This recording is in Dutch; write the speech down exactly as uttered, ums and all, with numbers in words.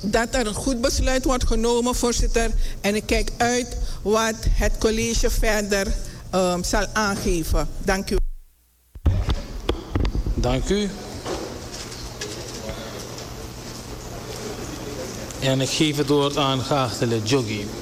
dat er een goed besluit wordt genomen, voorzitter. En ik kijk uit wat het college verder um, zal aangeven. Dank u. Dank u. En ik geef het woord aan geachte Joggi.